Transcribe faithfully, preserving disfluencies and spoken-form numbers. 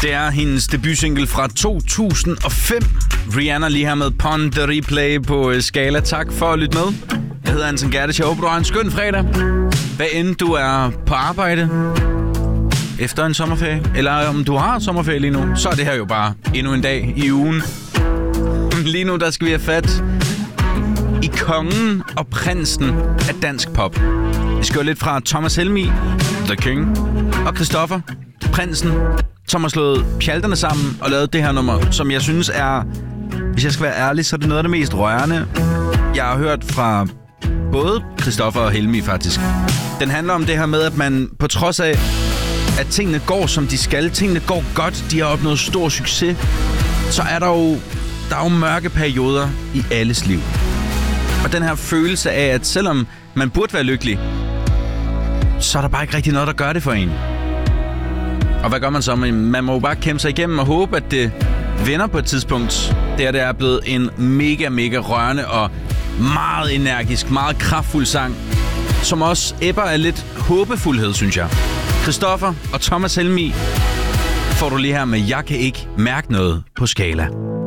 Det er hendes debutsingle fra to tusind og fem. Rihanna lige her med Pon the Replay på Skala. Tak for at lytte med. Jeg hedder Anton Gerdes. Jeg håber, du har en skøn fredag. Hvad end du er på arbejde efter en sommerferie, eller om du har sommerferie lige nu, så er det her jo bare endnu en dag i ugen. Lige nu, der skal vi have fat i kongen og prinsen af dansk pop. Vi skal jo lidt fra Thomas Helmig, The King, og Christoffer, prinsen, som har slået pjalterne sammen og lavet det her nummer, som jeg synes er, hvis jeg skal være ærlig, så er det noget af det mest rørende, jeg har hørt fra både Christoffer og Helmig faktisk. Den handler om det her med, at man på trods af, at tingene går, som de skal, tingene går godt, de har opnået stor succes, så er der jo, der er jo mørke perioder i alles liv. Og den her følelse af, at selvom man burde være lykkelig, så er der bare ikke rigtig noget, der gør det for en. Og hvad gør man så? Man må jo bare kæmpe sig igennem og håbe, at det vender på et tidspunkt. Det er, det er blevet en mega, mega rørende og meget energisk, meget kraftfuld sang, som også æbber af lidt håbefuldhed, synes jeg. Christoffer og Thomas Helmig får du lige her med Jeg kan ikke mærke noget på Skala.